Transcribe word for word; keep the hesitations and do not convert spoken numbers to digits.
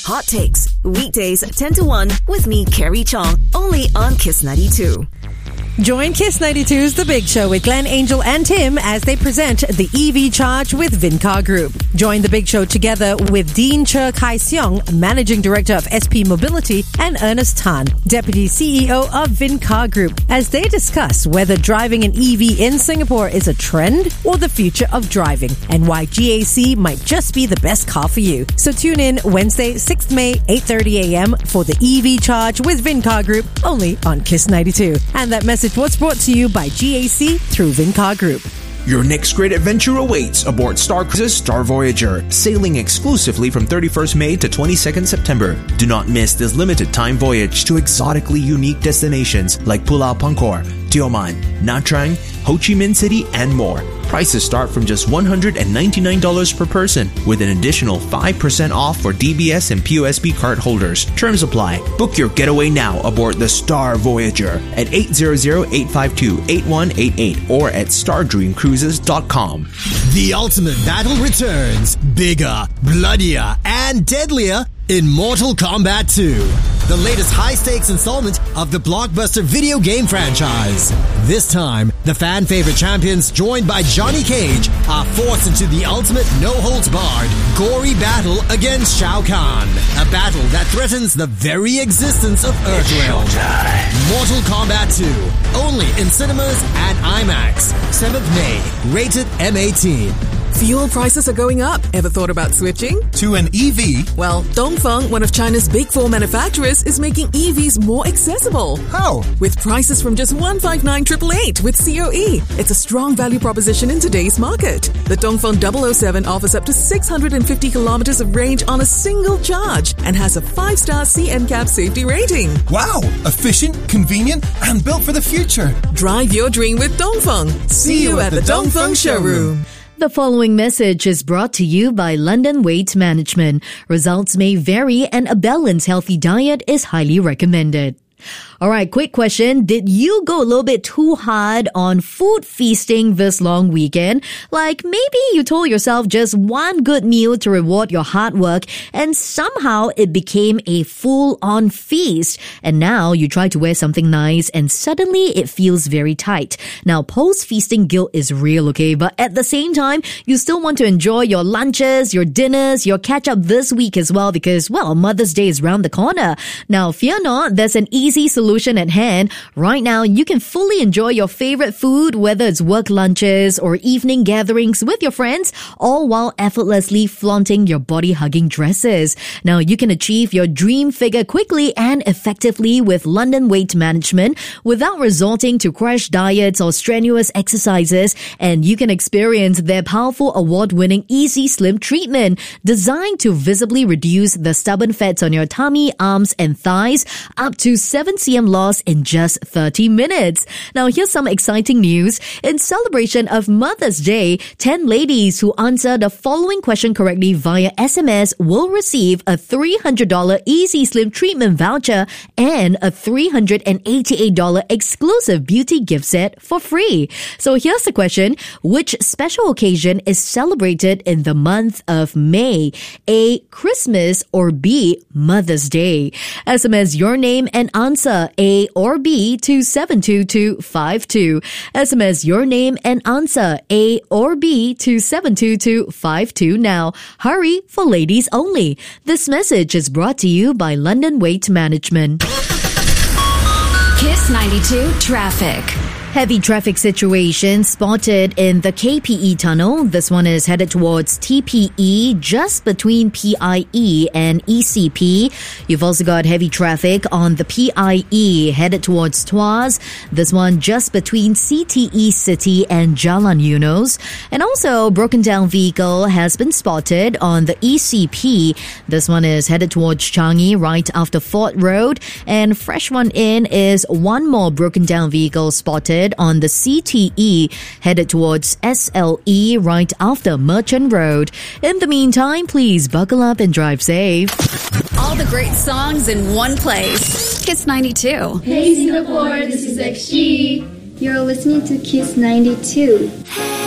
Hot Takes, weekdays ten to one with me, Carrie Chong, only on Kiss ninety-two. Join Kiss ninety-two's The Big Show with Glenn, Angel and Tim as they present the E V Charge with Vincar Group. Join The Big Show together with Dean Che Kai Seong, Managing Director of S P Mobility, and Ernest Tan, Deputy C E O of Vincar Group, as they discuss whether driving an E V in Singapore is a trend or the future of driving, and why G A C might just be the best car for you. So tune in Wednesday, sixth of May, eight thirty a.m. for the E V Charge with Vincar Group, only on Kiss ninety-two. And that message was brought to you by G A C through Vincar Group. Your next great adventure awaits aboard Star Cruises Star Voyager, sailing exclusively from thirty-first of May to twenty-second of September. Do not miss this limited time voyage to exotically unique destinations like Pulau Pangkor, Tioman, Nha Trang, Ho Chi Minh City, and more. Prices start from just one hundred ninety-nine dollars per person, with an additional five percent off for D B S and P O S B card holders. Terms apply. Book your getaway now aboard the Star Voyager at eight hundred, eight five two, eight one eight eight or at star dream cruises dot com. The ultimate battle returns, bigger, bloodier, and deadlier in Mortal Kombat two, the latest high-stakes installment of the blockbuster video game franchise. This time, the fan-favorite champions, joined by Johnny Cage, are forced into the ultimate no-holds-barred, gory battle against Shao Kahn. A battle that threatens the very existence of Earthrealm. Mortal Kombat two, only in cinemas and IMAX. seventh of May, rated M eighteen. Fuel prices are going up. Ever thought about switching? To an E V? Well, Dongfeng, one of China's big four manufacturers, is making E Vs more accessible. How? With prices from just one hundred fifty-nine thousand eight hundred with C O E. It's a strong value proposition in today's market. The Dongfeng double oh seven offers up to six hundred fifty kilometers of range on a single charge and has a five-star C N C A P safety rating. Wow! Efficient, convenient, and built for the future. Drive your dream with Dongfeng. See you at the Dongfeng showroom. The following message is brought to you by London Weight Management. Results may vary and a balanced healthy diet is highly recommended. All right, quick question. Did you go a little bit too hard on food feasting this long weekend? Like maybe you told yourself just one good meal to reward your hard work and somehow it became a full-on feast. And now you try to wear something nice and suddenly it feels very tight. Now, post-feasting guilt is real, okay? But at the same time, you still want to enjoy your lunches, your dinners, your catch-up this week as well because, well, Mother's Day is around the corner. Now, fear not, there's an easy solution at hand. Right now, you can fully enjoy your favorite food, whether it's work lunches or evening gatherings with your friends, all while effortlessly flaunting your body-hugging dresses. Now, you can achieve your dream figure quickly and effectively with London Weight Management without resorting to crash diets or strenuous exercises, and you can experience their powerful award-winning Easy Slim treatment designed to visibly reduce the stubborn fats on your tummy, arms, and thighs up to seven centimeters loss in just thirty minutes. Now, here's some exciting news. In celebration of Mother's Day, ten ladies who answer the following question correctly via S M S will receive a three hundred dollars Easy Slim treatment voucher and a three hundred eighty-eight dollars exclusive beauty gift set for free. So here's the question. Which special occasion is celebrated in the month of May? A, Christmas, or B, Mother's Day? S M S your name and answer A or B to seven two two five two. S M S your name and answer A or B to seven two two five two now. Hurry, for ladies only. This message is brought to you by London Weight Management. Kiss ninety-two Traffic. Heavy traffic situation spotted in the K P E tunnel. This one is headed towards T P E, just between P I E and E C P. You've also got heavy traffic on the P I E headed towards Tuas. This one just between C T E City and Jalan Eunos. And also, broken down vehicle has been spotted on the E C P. This one is headed towards Changi right after Fort Road. And fresh one in is one more broken down vehicle spotted on the C T E headed towards S L E right after Merchant Road. In the meantime, please buckle up and drive safe. All the great songs in one place. Kiss ninety-two. Hey Singapore, this is X G. You're listening to Kiss ninety-two.